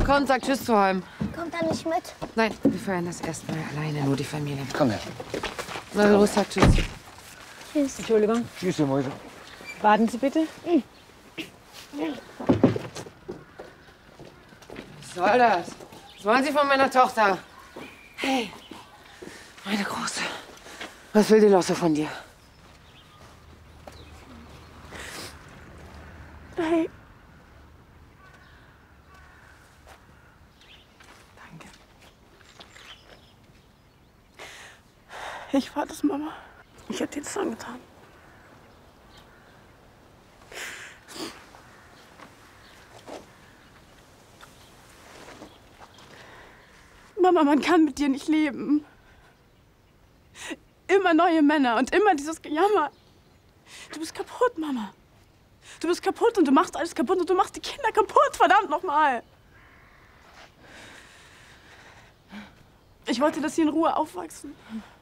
Balkon und sag Tschüss zu Holm. Kommt er nicht mit? Nein, wir feiern das erstmal alleine, nur die Familie. Komm her. Na los, sag Tschüss. Tschüss. Entschuldigung. Tschüss, ihr Mäuse. Warten Sie bitte. Was soll das? Was wollen Sie von meiner Tochter? Hey, meine Große. Was will die Losse von dir? Hey. Danke. Ich war das, Mama. Ich hätte dir das angetan. Mama, man kann mit dir nicht leben. Immer neue Männer und immer dieses Gejammer. Du bist kaputt, Mama. Du bist kaputt und du machst alles kaputt und du machst die Kinder kaputt, verdammt nochmal. Ich wollte, dass sie in Ruhe aufwachsen.